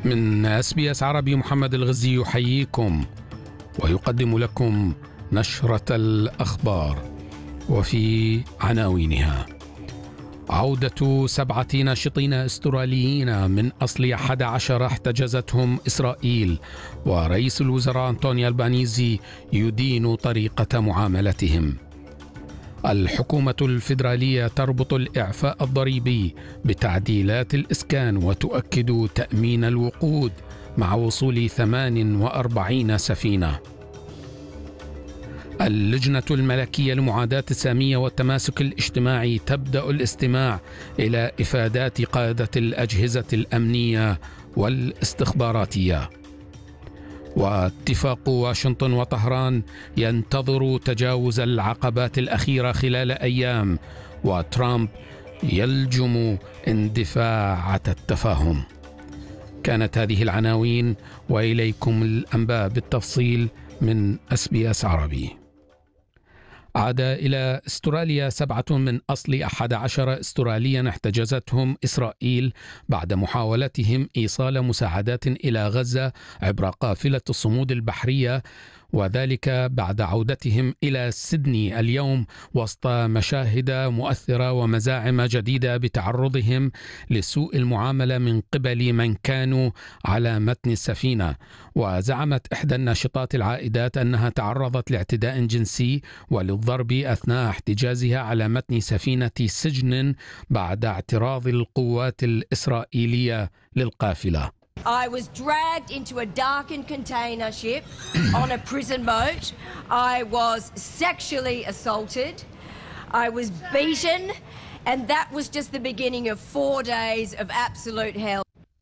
من SBS عربي محمد الغزي يحييكم ويقدم لكم نشرة الأخبار، وفي عناوينها: عودة 7 ناشطين أستراليين من أصل 11 احتجزتهم إسرائيل، ورئيس الوزراء أنطوني ألبانيزي يدين طريقة معاملتهم. الحكومة الفيدرالية تربط الإعفاء الضريبي بتعديلات الإسكان وتؤكد تأمين الوقود مع وصول 48 سفينة. اللجنة الملكية لمعاداة السامية والتماسك الاجتماعي تبدأ الاستماع إلى إفادات قادة الأجهزة الأمنية والاستخباراتية. واتفاق واشنطن وطهران ينتظر تجاوز العقبات الأخيرة خلال أيام، وترامب يلجم اندفاع التفاهم. كانت هذه العناوين، وإليكم الأنباء بالتفصيل من SBS عربي. عاد إلى أستراليا 7 من أصل 11 أستراليا احتجزتهم إسرائيل بعد محاولتهم إيصال مساعدات إلى غزة عبر قافلة الصمود البحرية، وذلك بعد عودتهم إلى سيدني اليوم وسط مشاهد مؤثرة ومزاعم جديدة بتعرضهم لسوء المعاملة من قبل من كانوا على متن السفينة. وزعمت إحدى الناشطات العائدات أنها تعرضت لاعتداء جنسي وللضرب أثناء احتجازها على متن سفينة سجن بعد اعتراض القوات الإسرائيلية للقافلة. I was dragged into a darkened container ship on a prison boat. I was sexually assaulted. I was beaten, and that was just the beginning of 4 days of absolute hell.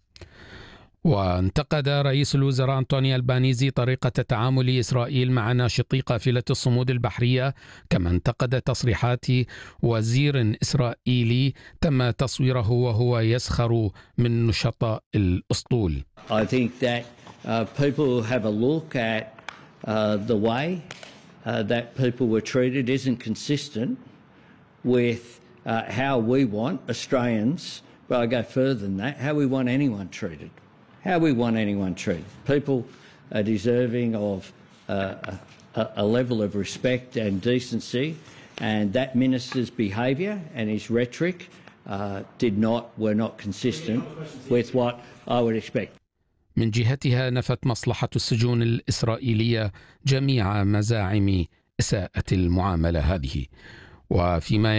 وانتقد رئيس الوزراء أنطوني ألبانيزي طريقة تعامل إسرائيل مع ناشطي قافلة الصمود البحرية، كما انتقد تصريحات وزير إسرائيلي تم تصويره وهو يسخر من نشطاء الأسطول. I think that people have a look at the way that people were treated isn't consistent with how we want Australians, but I go further than that, how we want anyone treated. How we want anyone treated. People are deserving of a level of respect and decency, and that minister's behaviour and his rhetoric were not consistent with what I would expect. من جهتها نفت مصلحة السجون الإسرائيلية جميع مزاعم إساءة المعاملة هذه. وفيما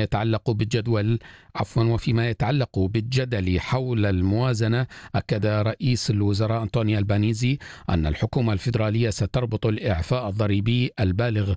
يتعلق بالجدل حول الموازنة، أكد رئيس الوزراء أنطوني ألبانيزي أن الحكومة الفيدرالية ستربط الإعفاء الضريبي البالغ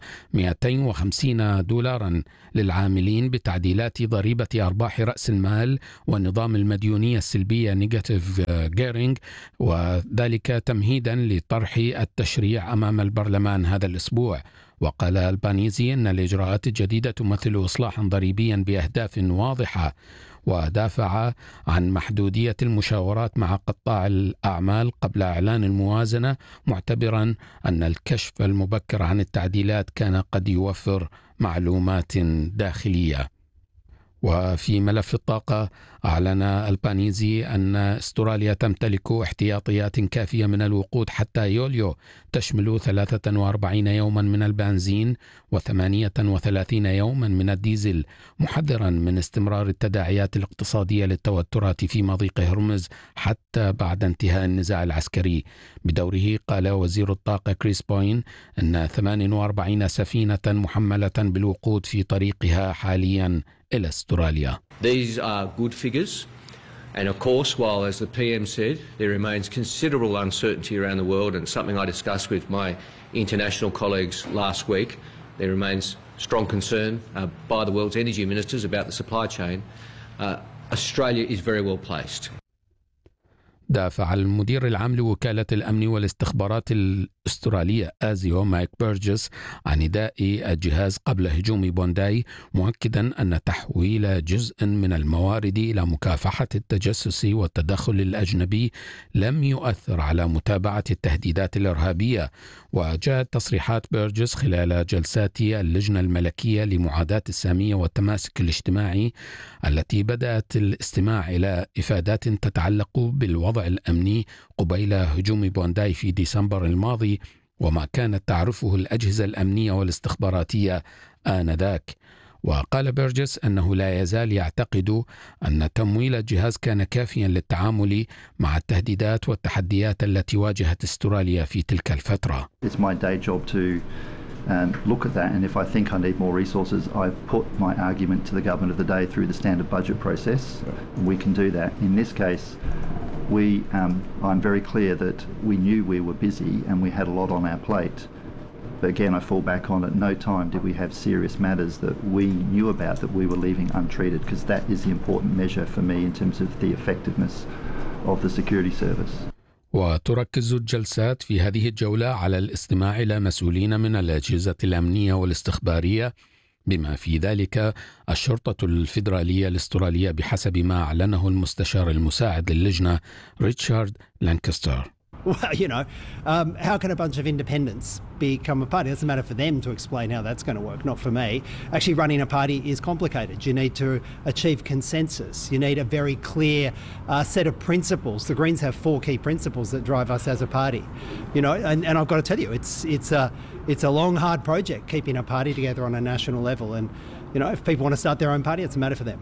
$250 للعاملين بتعديلات ضريبة أرباح رأس المال ونظام المديونية السلبية نيجاتيف جيرينج، وذلك تمهيدا لطرح التشريع أمام البرلمان هذا الأسبوع. وقال ألبانيزي أن الإجراءات الجديدة تمثل إصلاحا ضريبيا بأهداف واضحة، ودافع عن محدودية المشاورات مع قطاع الأعمال قبل إعلان الموازنة، معتبرا أن الكشف المبكر عن التعديلات كان قد يوفر معلومات داخلية. وفي ملف الطاقة، أعلن ألبانيزي أن أستراليا تمتلك احتياطيات كافية من الوقود حتى يوليو، تشمل 43 يوما من البنزين و38 يوما من الديزل، محذرا من استمرار التداعيات الاقتصادية للتوترات في مضيق هرمز حتى بعد انتهاء النزاع العسكري. بدوره قال وزير الطاقة كريس بوين أن 48 سفينة محملة بالوقود في طريقها حاليا إلى أستراليا. These are good figures, and of course, while, as the PM said, there remains considerable uncertainty around the world, and something I discussed with my international colleagues last week, there remains strong concern by the world's energy ministers about the supply chain. Australia is very well placed. دافع المدير العام لوكالة الأمن والاستخبارات الأسترالية آزيو مايك بيرجس عن نداء الجهاز قبل هجوم بونداي، مؤكدا أن تحويل جزء من الموارد إلى مكافحة التجسس والتدخل الأجنبي لم يؤثر على متابعة التهديدات الإرهابية. وجاءت تصريحات بيرجس خلال جلسات اللجنة الملكية لمعاداة السامية والتماسك الاجتماعي التي بدأت الاستماع إلى إفادات تتعلق بالوضع الأمني قبيل هجوم بونداي في ديسمبر الماضي وما كانت تعرفه الأجهزة الأمنية والاستخباراتية آنذاك. وقال بيرجس أنه لا يزال يعتقد أن تمويل الجهاز كان كافيا للتعامل مع التهديدات والتحديات التي واجهت استراليا في تلك الفترة. It's my day job to look at that, and if I think I need more resources, I put my argument to the government of the day through the standard budget process. We can do that. In this case, I'm very clear that we knew we were busy and we had a lot on our plate. But again, I fall back on at no time did we have serious matters that we knew about that we were leaving untreated, because that is the important measure for me in terms of the effectiveness of the security service. وتركز الجلسات في هذه الجولة على الاستماع إلى مسؤولين من الأجهزة الأمنية والاستخبارية بما في ذلك الشرطة الفيدرالية الأسترالية بحسب ما أعلنه المستشار المساعد للجنة ريتشارد لانكستر. Well, you know, how can a bunch of independents become a party? It doesn't matter for them to explain how that's going to work, not for me. Actually, running a party is complicated. You need to achieve consensus. You need a very clear set of principles. The Greens have 4 key principles that drive us as a party. You know, and I've got to tell you, it's a long, hard project keeping a party together on a national level. And, you know, if people want to start their own party, it's a matter for them.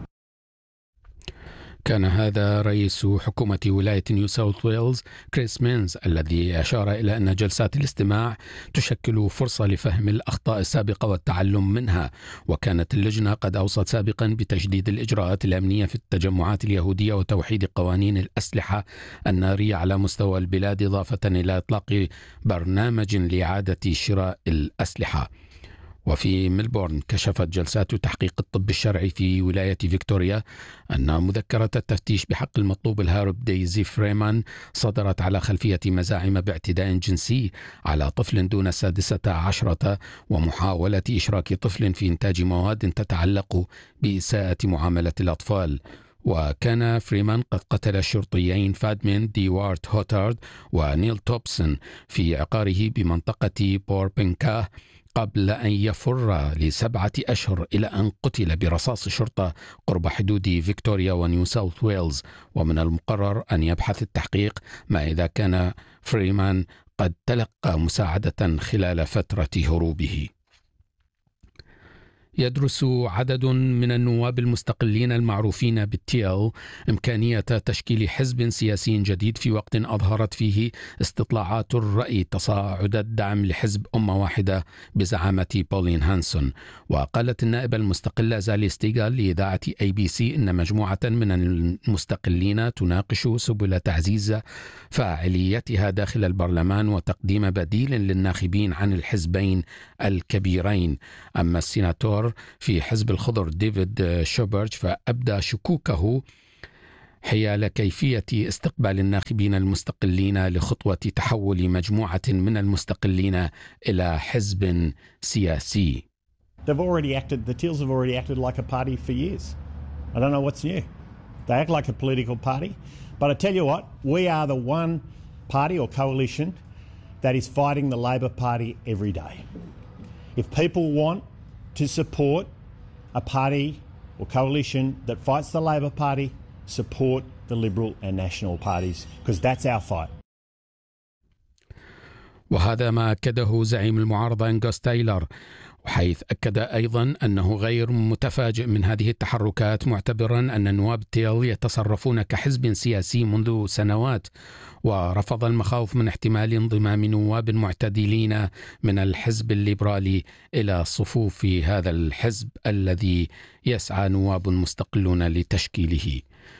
كان هذا رئيس حكومة ولاية نيو ساوث ويلز كريس مينز الذي أشار إلى أن جلسات الاستماع تشكل فرصة لفهم الأخطاء السابقة والتعلم منها. وكانت اللجنة قد أوصت سابقا بتشديد الإجراءات الأمنية في التجمعات اليهودية وتوحيد قوانين الأسلحة النارية على مستوى البلاد، إضافة إلى إطلاق برنامج لإعادة شراء الأسلحة. وفي ملبورن كشفت جلسات تحقيق الطب الشرعي في ولاية فيكتوريا أن مذكرة التفتيش بحق المطلوب الهارب دايزي فريمان صدرت على خلفية مزاعم باعتداء جنسي على طفل دون 16 ومحاولة إشراك طفل في إنتاج مواد تتعلق بإساءة معاملة الأطفال. وكان فريمان قد قتل الشرطيين فادمين دي وارت هوتارد ونيل توبسون في عقاره بمنطقة بوربنكاه قبل أن يفر ل7 أشهر إلى أن قتل برصاص شرطة قرب حدود فيكتوريا ونيو ساوث ويلز. ومن المقرر أن يبحث التحقيق ما إذا كان فريمان قد تلقى مساعدة خلال فترة هروبه. يدرس عدد من النواب المستقلين المعروفين بالتيل إمكانية تشكيل حزب سياسي جديد في وقت أظهرت فيه استطلاعات الرأي تصاعد الدعم لحزب أمة واحدة بزعامة بولين هانسون. وقالت النائبة المستقلة زالي ستيغال لإذاعة ABC إن مجموعة من المستقلين تناقش سبل تعزيز فاعليتها داخل البرلمان وتقديم بديل للناخبين عن الحزبين الكبيرين. أما السيناتور في حزب الخضر ديفيد شوبرج فأبدى شكوكه حيال كيفية استقبال الناخبين المستقلين لخطوة تحول مجموعة من المستقلين إلى حزب سياسي. The Teals have already acted like a party for years. I don't know what's new. They act like a political party. But I tell you what, we are the one party or coalition that is fighting the Labor Party every day. If people want to support a party or coalition that fights the Labor Party, support the Liberal and National parties, because that's our fight. وهذا ما أكده زعيم المعارضة أنغوس تايلر، وحيث أكد أيضا أنه غير متفاجئ من هذه التحركات، معتبرا أن نواب تيل يتصرفون كحزب سياسي منذ سنوات، ورفض المخاوف من احتمال انضمام نواب معتدلين من الحزب الليبرالي إلى صفوف هذا الحزب الذي يسعى نواب مستقلون لتشكيله.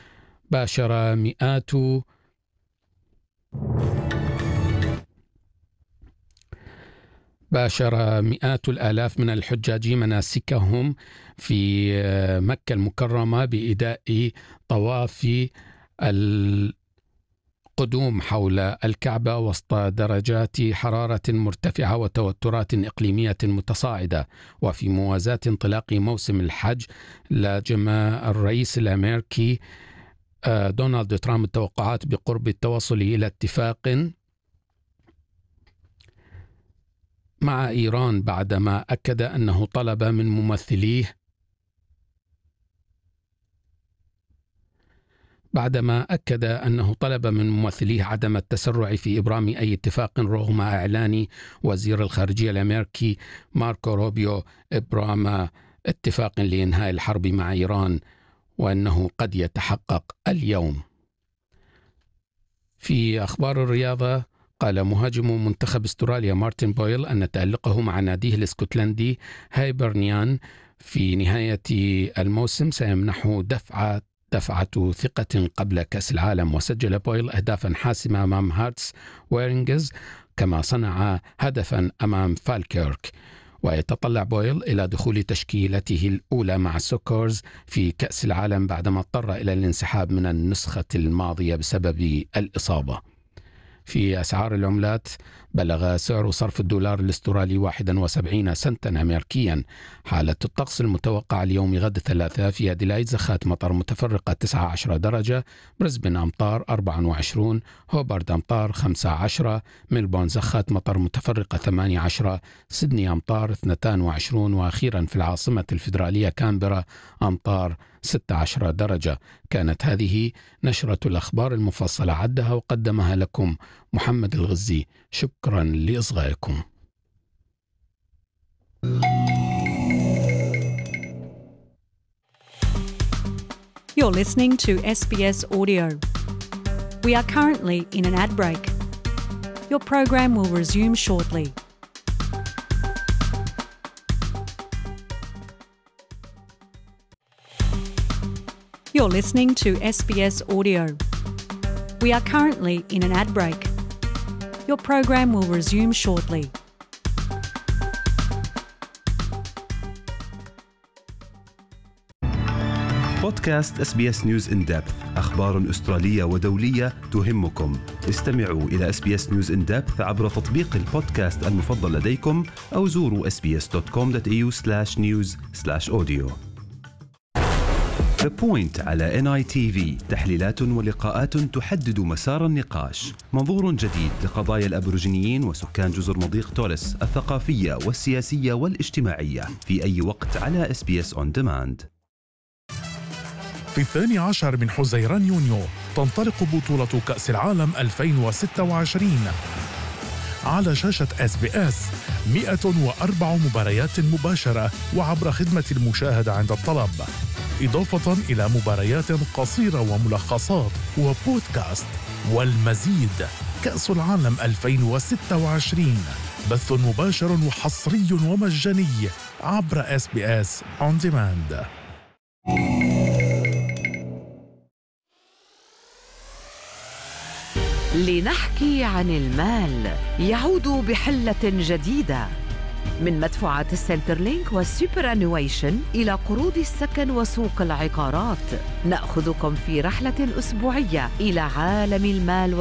باشر مئات الآلاف من الحجاج مناسكهم في مكة المكرمة بإداء طواف القدوم الهدوم حول الكعبة وسط درجات حرارة مرتفعة وتوترات إقليمية متصاعدة، وفي موازاة انطلاق موسم الحج لجم الرئيس الأمريكي دونالد ترامب التوقعات بقرب التوصل إلى اتفاق مع إيران بعدما أكد أنه طلب من ممثليه عدم التسرع في إبرام أي اتفاق، رغم إعلان وزير الخارجية الأمريكي ماركو روبيو إبرام اتفاق لإنهاء الحرب مع إيران، وأنه قد يتحقق اليوم. في أخبار الرياضة، قال مهاجم منتخب استراليا مارتن بويل أن تألقه مع ناديه الاسكتلندي هايبرنيان في نهاية الموسم سيمنحه دفعة ثقة قبل كأس العالم. وسجل بويل أهدافا حاسمة أمام هارتس ويرينجز، كما صنع هدفا أمام فالكيرك. ويتطلع بويل إلى دخول تشكيلته الأولى مع السوكرز في كأس العالم بعدما اضطر إلى الانسحاب من النسخة الماضية بسبب الإصابة. في أسعار العملات، بلغ سعر صرف الدولار الاسترالي 71 سنتا أمريكيا. حالة الطقس المتوقع اليوم غد الثلاثاء: في أديلايد زخات مطر متفرقة 19 درجة، بريسبن أمطار 24، هوبارد أمطار 15، ميلبورن زخات مطر متفرقة 18، سيدني أمطار 22، وأخيرا في العاصمة الفيدرالية كامبرا أمطار 16 درجة. كانت هذه نشرة الأخبار المفصلة، عدها وقدمها لكم محمد الغزي. شكرا لإصغائكم. You're listening to SBS Audio. We are currently in an ad break. Your program will resume shortly. You're listening to SBS Audio. We are currently in an ad break. Your program will resume shortly. بودكاست SBS News in Depth، أخبار أسترالية ودولية تهمكم. استمعوا إلى SBS News in Depth عبر تطبيق البودكاست المفضل لديكم، أو زوروا sbs.com.au/news/audio. The Point على NITV، تحليلات ولقاءات تحدد مسار النقاش، منظور جديد لقضايا الأبوريجينيين وسكان جزر مضيق توريس الثقافية والسياسية والاجتماعية في أي وقت على SBS On Demand. في 12 من حزيران يونيو تنطلق بطولة كأس العالم 2026 على شاشة SBS. 104 مباريات مباشرة وعبر خدمة المشاهدة عند الطلب، إضافة إلى مباريات قصيرة وملخصات وبودكاست والمزيد. كأس العالم 2026 بث مباشر وحصري ومجاني عبر SBS On Demand. لنحكي عن المال يعود بحلة جديدة، من مدفوعات السنترلينك والسوبر أنويشن إلى قروض السكن وسوق العقارات. نأخذكم في رحلة أسبوعية إلى عالم المال